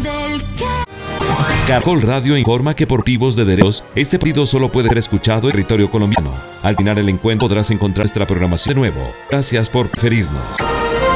Caracol Radio informa que por motivos de derechos, este partido solo puede ser escuchado en territorio colombiano. Al final el encuentro podrás encontrar nuestra programación de nuevo. Gracias por preferirnos.